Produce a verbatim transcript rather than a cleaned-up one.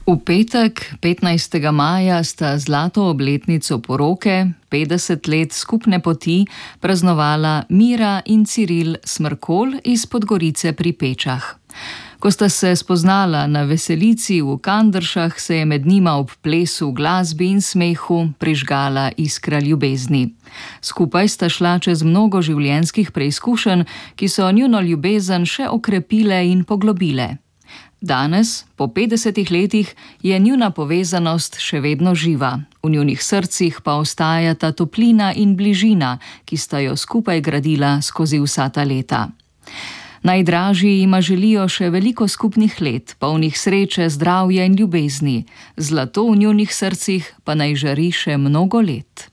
V petek, petnajstega maja, sta zlato obletnico poroke, petdeset let skupne poti, praznovala Mira in Ciril Smrkolj iz Podgorice pri Pečah. Ko sta se spoznala na veselici v Kandršah, se je med njima ob plesu, glasbi in smehu prižgala iskra ljubezni. Skupaj sta šla čez mnogo življenjskih preizkušenj, ki so njuno ljubezen še okrepile in poglobile. Danes, po petdesetih letih, je njuna povezanost še vedno živa. V njunih srcih pa ostajata toplina in bližina, ki sta jo skupaj gradila skozi vsa ta leta. Najdražji jima želijo še veliko skupnih let, polnih sreče, zdravja in ljubezni. Zlato v njunih srcih pa naj žari še mnogo let.